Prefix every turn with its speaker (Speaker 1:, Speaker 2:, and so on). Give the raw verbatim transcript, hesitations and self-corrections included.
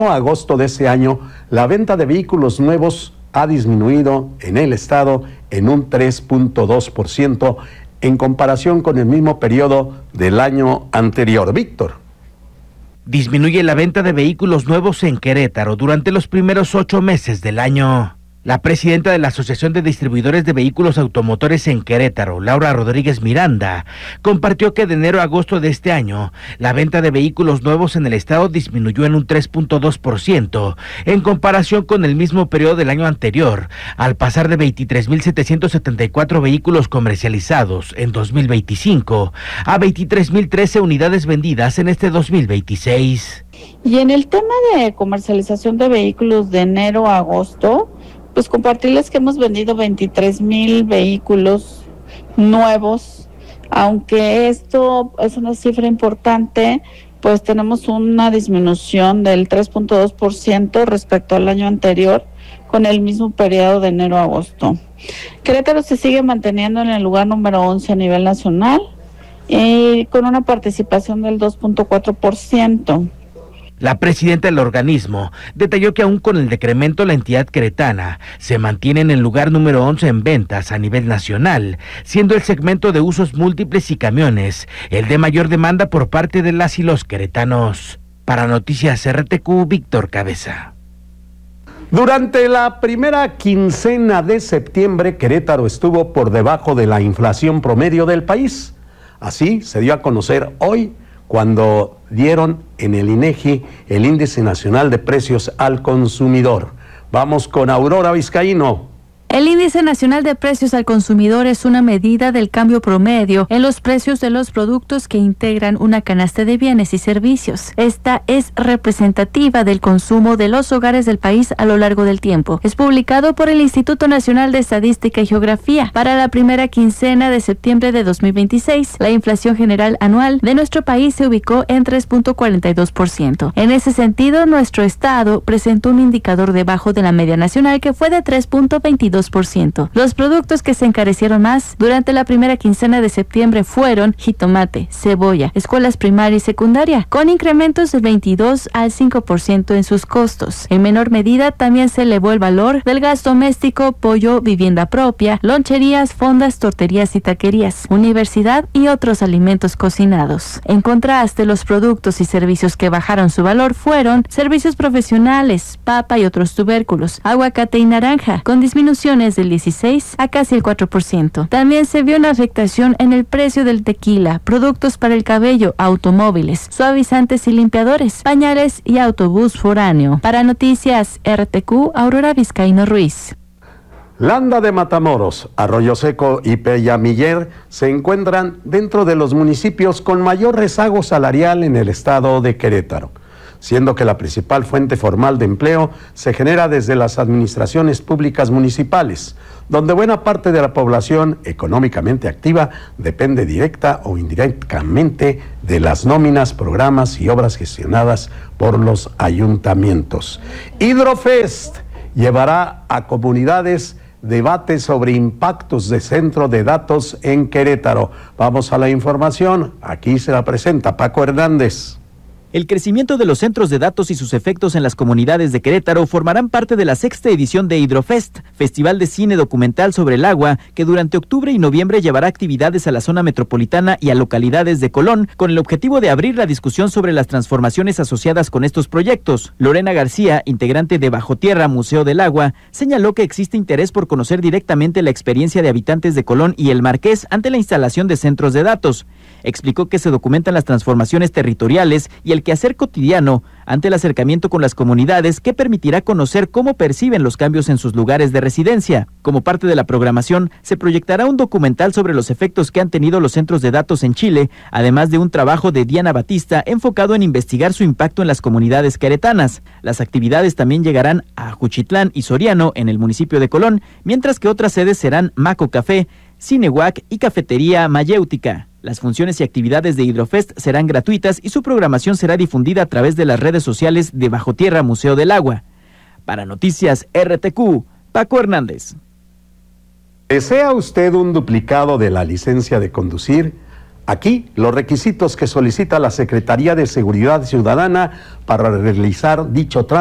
Speaker 1: agosto de ese año, la venta de vehículos nuevos ha disminuido en el estado en un tres punto dos por ciento en comparación con el mismo periodo del año anterior. Víctor.
Speaker 2: Disminuye la venta de vehículos nuevos en Querétaro durante los primeros ocho meses del año. La presidenta de la Asociación de Distribuidores de Vehículos Automotores en Querétaro, Laura Rodríguez Miranda, compartió que de enero a agosto de este año, la venta de vehículos nuevos en el estado disminuyó en un tres punto dos por ciento en comparación con el mismo periodo del año anterior, al pasar de veintitrés mil setecientos setenta y cuatro vehículos comercializados en dos mil veinticinco a veintitrés mil trece unidades vendidas en este dos mil veintiséis.
Speaker 3: Y en el tema de comercialización de vehículos de enero a agosto, pues compartirles que hemos vendido veintitrés mil vehículos nuevos, aunque esto es una cifra importante, pues tenemos una disminución del tres punto dos por ciento respecto al año anterior con el mismo periodo de enero a agosto. Querétaro se sigue manteniendo en el lugar número once a nivel nacional y con una participación del dos punto cuatro por ciento.
Speaker 2: La presidenta del organismo detalló que aún con el decremento la entidad queretana se mantiene en el lugar número once en ventas a nivel nacional, siendo el segmento de usos múltiples y camiones el de mayor demanda por parte de las y los queretanos. Para Noticias R T Q, Víctor Cabeza.
Speaker 1: Durante la primera quincena de septiembre, Querétaro estuvo por debajo de la inflación promedio del país. Así se dio a conocer hoy, cuando dieron en el INEGI el Índice Nacional de Precios al Consumidor. Vamos con Aurora Vizcaíno.
Speaker 4: El Índice Nacional de Precios al Consumidor es una medida del cambio promedio en los precios de los productos que integran una canasta de bienes y servicios. Esta es representativa del consumo de los hogares del país a lo largo del tiempo. Es publicado por el Instituto Nacional de Estadística y Geografía. Para la primera quincena de septiembre de dos mil veintiséis, la inflación general anual de nuestro país se ubicó en tres punto cuarenta y dos por ciento. En ese sentido, nuestro estado presentó un indicador debajo de la media nacional que fue de tres punto veintidós por ciento. Los productos que se encarecieron más durante la primera quincena de septiembre fueron jitomate, cebolla, escuelas primaria y secundaria, con incrementos del veintidós al cinco por ciento en sus costos. En menor medida también se elevó el valor del gas doméstico, pollo, vivienda propia, loncherías, fondas, torterías y taquerías, universidad y otros alimentos cocinados. En contraste, los productos y servicios que bajaron su valor fueron servicios profesionales, papa y otros tubérculos, aguacate y naranja, con disminución del dieciséis a casi el cuatro por ciento. También se vio una afectación en el precio del tequila, productos para el cabello, automóviles, suavizantes y limpiadores, pañales y autobús foráneo. Para Noticias R T Q, Aurora Vizcaíno Ruiz.
Speaker 1: Landa de Matamoros, Arroyo Seco y Pellamiller se encuentran dentro de los municipios con mayor rezago salarial en el estado de Querétaro, siendo que la principal fuente formal de empleo se genera desde las administraciones públicas municipales, donde buena parte de la población económicamente activa depende directa o indirectamente de las nóminas, programas y obras gestionadas por los ayuntamientos. Hidrofest llevará a comunidades debates sobre impactos de centro de datos en Querétaro. Vamos a la información, aquí se la presenta Paco Hernández.
Speaker 5: El crecimiento de los centros de datos y sus efectos en las comunidades de Querétaro formarán parte de la sexta edición de Hidrofest, festival de cine documental sobre el agua, que durante octubre y noviembre llevará actividades a la zona metropolitana y a localidades de Colón, con el objetivo de abrir la discusión sobre las transformaciones asociadas con estos proyectos. Lorena García, integrante de Bajo Tierra Museo del Agua, señaló que existe interés por conocer directamente la experiencia de habitantes de Colón y el Marqués ante la instalación de centros de datos. Explicó que se documentan las transformaciones territoriales y el quehacer cotidiano ante el acercamiento con las comunidades, que permitirá conocer cómo perciben los cambios en sus lugares de residencia. Como parte de la programación, se proyectará un documental sobre los efectos que han tenido los centros de datos en Chile, además de un trabajo de Diana Batista enfocado en investigar su impacto en las comunidades queretanas. Las actividades también llegarán a Juchitlán y Soriano, en el municipio de Colón, mientras que otras sedes serán Maco Café, Cinehuac y Cafetería Mayéutica. Las funciones y actividades de Hidrofest serán gratuitas y su programación será difundida a través de las redes sociales de Bajo Tierra Museo del Agua. Para Noticias R T Q, Paco Hernández.
Speaker 1: ¿Desea usted un duplicado de la licencia de conducir? Aquí, los requisitos que solicita la Secretaría de Seguridad Ciudadana para realizar dicho trámite.